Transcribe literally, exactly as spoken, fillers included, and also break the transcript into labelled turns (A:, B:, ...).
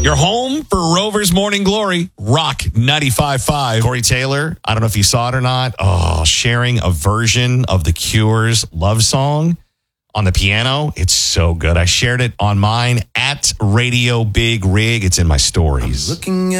A: You're home for Rover's Morning Glory, Rock ninety-five point five. Corey Taylor, I don't know if you saw it or not, oh, sharing a version of The Cure's Love Song on the piano. It's so good. I shared it on mine at Radio Big Rig. It's in my stories.
B: I'm looking